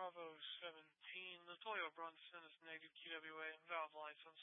Bravo 17, Latoya Brunson is negative QWA, valve license.